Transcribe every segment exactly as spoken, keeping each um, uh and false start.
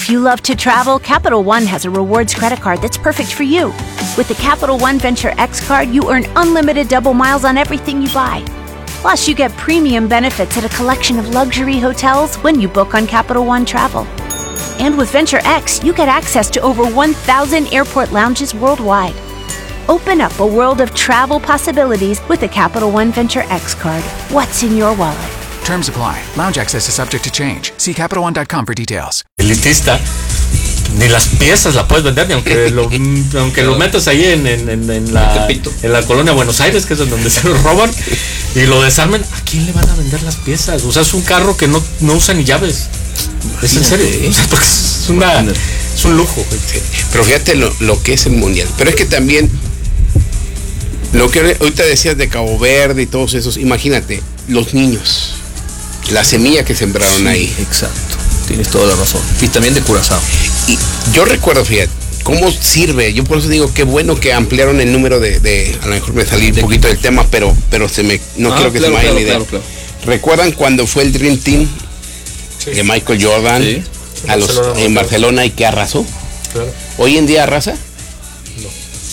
If you love to travel, Capital One has a rewards credit card that's perfect for you. With the Capital One Venture X card, you earn unlimited double miles on everything you buy. Plus, you get premium benefits at a collection of luxury hotels when you book on Capital One Travel. And with Venture X, you get access to over one thousand airport lounges worldwide. Open up a world of travel possibilities with the Capital One Venture X card. What's in your wallet? Terms apply. Lounge access is subject to change. See Capital One dot com for details. Elitista, ni las piezas la puedes vender, ni aunque lo, aunque lo metas ahí en, en, en, en, la, en la colonia Buenos Aires, que es donde se lo roban, y lo desarmen. ¿A quién le van a vender las piezas? O sea, es un carro que no, no usa ni llaves. Es en serio, ¿eh? Porque es, una, es un lujo. Sí. Pero fíjate lo, lo que es el mundial. Pero es que también, lo que ahorita decías de Cabo Verde y todos esos, imagínate, los niños. La semilla que sembraron sí, ahí. Exacto, tienes toda la razón. Y también de Curazao. Y yo recuerdo, fíjate, cómo sirve. Yo por eso digo, qué bueno que ampliaron el número de, de a lo mejor me salí un poquito del tema, pero, pero se me, no ah, quiero que claro, se me vaya claro, la idea. Claro, claro. ¿Recuerdan cuando fue el Dream Team sí. de Michael Jordan sí. a los, Barcelona, en Barcelona y que arrasó? Claro. ¿Hoy en día arrasa? No.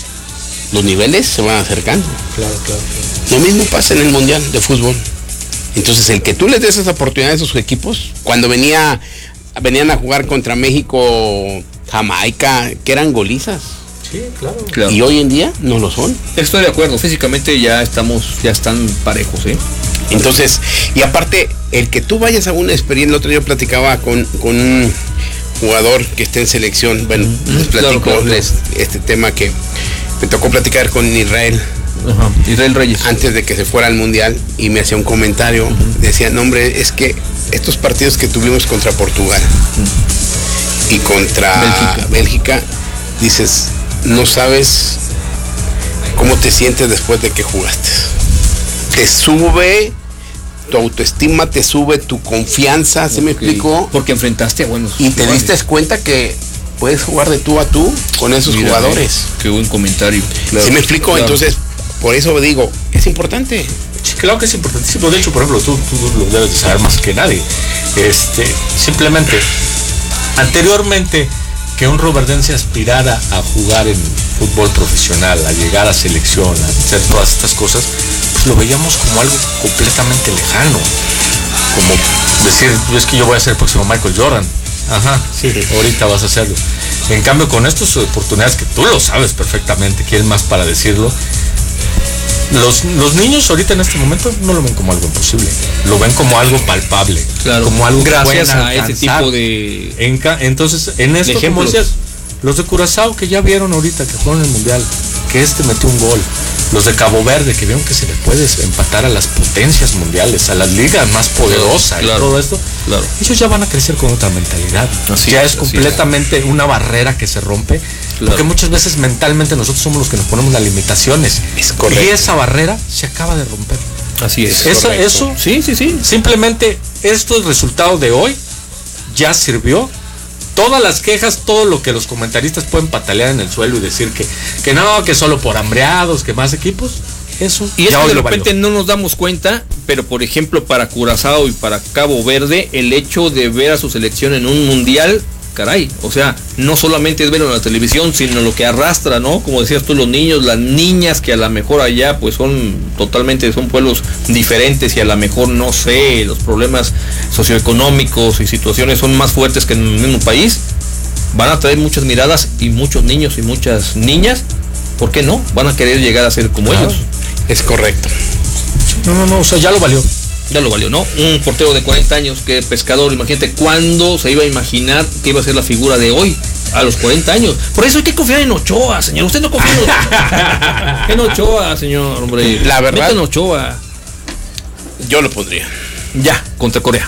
Los niveles se van acercando. Claro, claro, claro. Lo mismo pasa en el Mundial de Fútbol. Entonces, el que tú les des esa oportunidad a esos equipos, cuando venía, venían a jugar contra México, Jamaica, que eran golizas. Sí, claro. claro. Y hoy en día no lo son. Estoy de acuerdo, físicamente ya estamos, ya están parejos, ¿eh? Entonces, y aparte, el que tú vayas a una experiencia, el otro día yo platicaba con, con un jugador que está en selección, bueno, mm-hmm. les platico claro, claro, les, este tema que me tocó platicar con Israel. Ajá. Israel Reyes. Antes de que se fuera al mundial y me hacía un comentario, uh-huh. decía, no hombre, es que estos partidos que tuvimos contra Portugal uh-huh. y contra Bélgica. Bélgica, dices, no sabes cómo te sientes después de que jugaste. Te sube tu autoestima, te sube tu confianza, okay. ¿se me explicó? Porque enfrentaste a buenos y te diste cuenta que puedes jugar de tú a tú con esos Mira, jugadores. Eh, qué buen comentario. Claro, ¿sí me explico? Claro. Entonces, por eso digo, es importante. Sí, claro que es importantísimo. De hecho, por ejemplo, tú, tú lo debes de saber más que nadie. Este, simplemente, anteriormente, que un roverdense aspirara a jugar en fútbol profesional, a llegar a selección, a hacer todas estas cosas, pues lo veíamos como algo completamente lejano. Como decir, es que yo voy a ser el próximo Michael Jordan. Ajá, sí, ahorita vas a hacerlo. En cambio, con estas oportunidades que tú lo sabes perfectamente, ¿quién más para decirlo? Los, los niños ahorita en este momento no lo ven como algo imposible, lo ven como algo palpable, claro, como algo gracias a ese tipo de en, entonces en esto como decías, los de Curazao que ya vieron ahorita que fueron en el mundial, que este metió un gol, los de Cabo Verde que vieron que se le puede empatar a las potencias mundiales, a las ligas más poderosas, claro, y todo esto, claro. ellos ya van a crecer con otra mentalidad, así ya es, es completamente es. una barrera que se rompe. Claro. Porque muchas veces mentalmente nosotros somos los que nos ponemos las limitaciones. Es correcto. Y esa barrera se acaba de romper. Así es. Esa, eso, sí, sí, sí. Simplemente estos resultados de hoy ya sirvió. Todas las quejas, todo lo que los comentaristas pueden patalear en el suelo y decir que, que no, que solo por hambreados, que más equipos. Eso. Y eso de repente no nos damos cuenta, pero por ejemplo para Curazao y para Cabo Verde, el hecho de ver a su selección en un mundial, caray, o sea, no solamente es verlo en la televisión, sino lo que arrastra, ¿no? Como decías tú, los niños, las niñas que a lo mejor allá pues son totalmente, son pueblos diferentes y a lo mejor, no sé, los problemas socioeconómicos y situaciones son más fuertes que en el mismo país, van a traer muchas miradas y muchos niños y muchas niñas, ¿por qué no? Van a querer llegar a ser como claro. ellos. Es correcto. No, no, no, o sea, ya lo valió. Ya lo valió, ¿no? Un portero de cuarenta años, que pescador, imagínate cuándo se iba a imaginar que iba a ser la figura de hoy, a los cuarenta años. Por eso hay que confiar en Ochoa, señor. Usted no confía en Ochoa. En Ochoa, señor, hombre. La verdad. Meta en Ochoa. Yo lo pondría. Ya, contra Corea.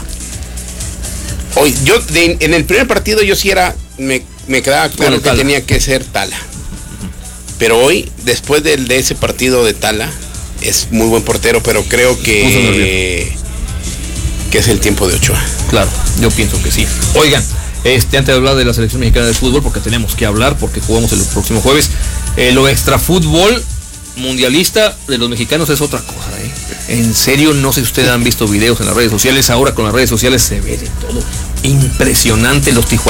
Hoy, yo, de, en el primer partido yo sí era, me, me quedaba claro bueno, que Tala. tenía que ser Tala. Pero hoy, después de, de ese partido de Tala, es muy buen portero, pero creo que que es el tiempo de Ochoa. Claro, yo pienso que sí. Oigan, este antes de hablar de la selección mexicana de fútbol, porque tenemos que hablar, porque jugamos el próximo jueves, eh, lo extrafútbol mundialista de los mexicanos es otra cosa, ¿eh? En serio, no sé si ustedes han visto videos en las redes sociales, ahora con las redes sociales se ve de todo. Impresionante los tijuaneros.